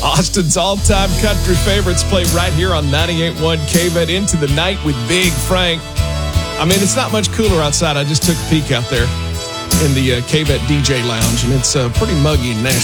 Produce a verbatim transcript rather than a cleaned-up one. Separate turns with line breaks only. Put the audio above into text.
Austin's all-time country favorites play right here on ninety-eight point one K V E T Into the Night with Big Frank. I mean, it's not much cooler outside. I just took a peek out there in the uh, K V E T D J lounge, and it's uh, pretty muggy in Nashville.